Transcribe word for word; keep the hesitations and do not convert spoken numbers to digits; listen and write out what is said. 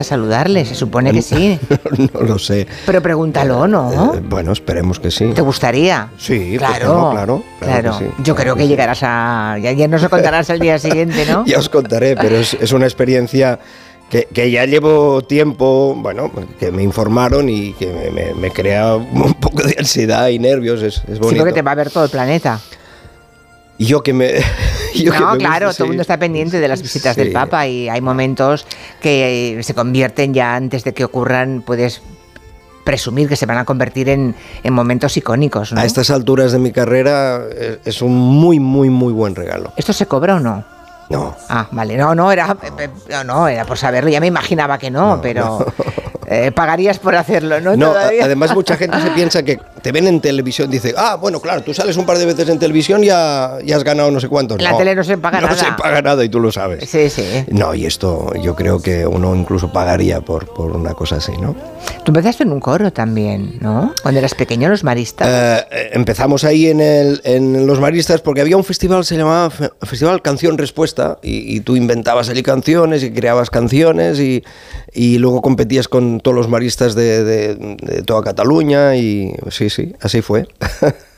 saludarle, se supone que sí. No lo sé. Pero pregúntalo, ¿no? Eh, bueno, esperemos que sí. ¿Te gustaría? Sí, claro, no? claro, claro. claro. Que sí, Yo claro creo que, que sí. llegarás a... Ya, ya nos lo contarás el día siguiente, ¿no? Ya os contaré, pero es, es una experiencia que, que ya llevo tiempo, bueno, que me informaron y que me, me, me crea un poco de ansiedad y nervios, es, es bonito. Sí, porque te va a ver todo el planeta. Y yo que me... Yo no, que me claro, gusta, todo el mundo está pendiente de las visitas sí. del Papa y hay momentos que se convierten ya antes de que ocurran, puedes presumir que se van a convertir en, en momentos icónicos, ¿no? A estas alturas de mi carrera es un muy, muy, muy buen regalo. ¿Esto se cobra o no? No. Ah, vale, no, no, era, no, no, era por saberlo, ya me imaginaba que no, no pero no. Eh, pagarías por hacerlo, ¿no? No, ¿Todavía? Además mucha gente se piensa que te ven en televisión, dice, ah, bueno, claro, tú sales un par de veces en televisión y ya, ya has ganado no sé cuántos. La no, tele no se paga no nada. No se paga nada y tú lo sabes. Sí, sí. No, y esto yo creo que uno incluso pagaría por, por una cosa así, ¿no? Tú empezaste en un coro también, ¿no? Cuando eras pequeño, Los Maristas. Eh, empezamos ahí en, el, en Los Maristas porque había un festival, se llamaba Festival Canción Respuesta, y, y tú inventabas allí canciones y creabas canciones y, y luego competías con todos los maristas de, de, de toda Cataluña y sí, sí, así fue.